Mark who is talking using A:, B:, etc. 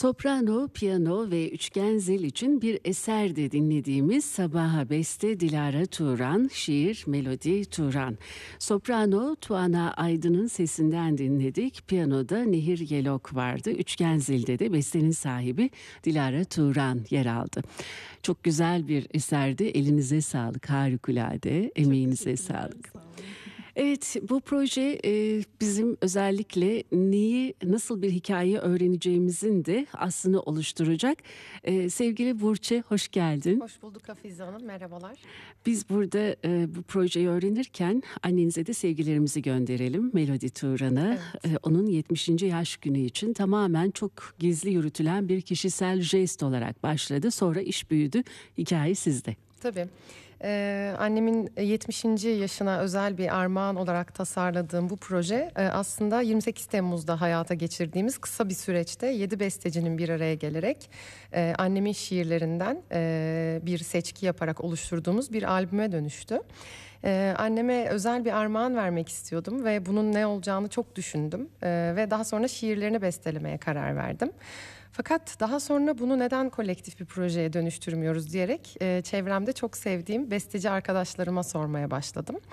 A: Soprano, piyano ve üçgen zil için bir eserde dinlediğimiz Sabaha Beste Dilara Turan, şiir Melodi Turan. Soprano Tuana Aydın'ın sesinden dinledik. Piyanoda Nehir Yelok vardı. Üçgen zilde de bestenin sahibi Dilara Turan yer aldı. Çok güzel bir eserdi. Elinize sağlık, harikulade. Emeğinize sağlık. Evet, bu proje bizim özellikle neyi, nasıl bir hikaye öğreneceğimizin de aslını oluşturacak. Sevgili Burçe, hoş geldin.
B: Hoş bulduk Hafize Hanım, merhabalar.
A: Biz burada bu projeyi öğrenirken annenize de sevgilerimizi gönderelim, Melodi Turan'a. Evet. Onun 70. yaş günü için tamamen çok gizli yürütülen bir kişisel jest olarak başladı. Sonra iş büyüdü, hikaye sizde.
B: Tabii. Annemin 70. yaşına özel bir armağan olarak tasarladığım bu proje aslında 28 Temmuz'da hayata geçirdiğimiz kısa bir süreçte 7 bestecinin bir araya gelerek annemin şiirlerinden bir seçki yaparak oluşturduğumuz bir albüme dönüştü. Anneme özel bir armağan vermek istiyordum ve bunun ne olacağını çok düşündüm ve daha sonra şiirlerini bestelemeye karar verdim. Fakat daha sonra bunu neden kolektif bir projeye dönüştürmüyoruz diyerek çevremde çok sevdiğim besteci arkadaşlarıma sormaya başladım.